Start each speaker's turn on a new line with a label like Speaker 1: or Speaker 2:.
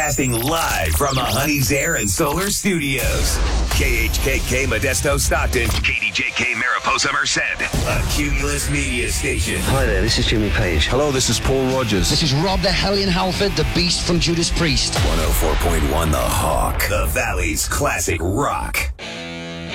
Speaker 1: Casting live from the Honey's Air and Solar Studios. KHKK Modesto Stockton. KDJK Mariposa Merced. A Cumulus Media Station.
Speaker 2: Hi there, this is Jimmy Page.
Speaker 3: Hello, this is Paul Rogers.
Speaker 4: This is Rob the Hellion Halford, the Beast from Judas Priest.
Speaker 1: 104.1 The Hawk. The Valley's classic rock.